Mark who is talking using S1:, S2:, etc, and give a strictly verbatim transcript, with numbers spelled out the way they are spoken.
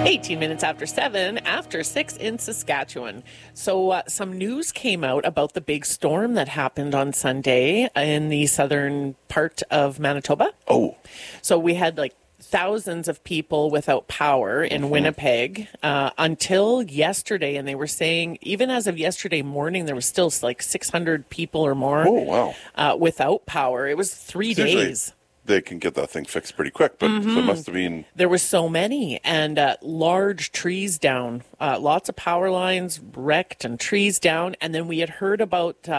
S1: eighteen minutes after seven, after six in Saskatchewan. So uh, some news came out about the big storm that happened on Sunday in the southern part of Manitoba.
S2: Oh.
S1: So we had like thousands of people without power in mm-hmm. Winnipeg uh, until yesterday. And they were saying, even as of yesterday morning, there was still like six hundred people or more
S2: oh, wow.
S1: uh, without power. It was three
S2: it's days.
S1: Usually-
S2: They can get that thing fixed pretty quick, but
S1: mm-hmm.
S2: so it must have been...
S1: There were so many, and uh, large trees down, uh, lots of power lines wrecked and trees down, and then we had heard about... Uh,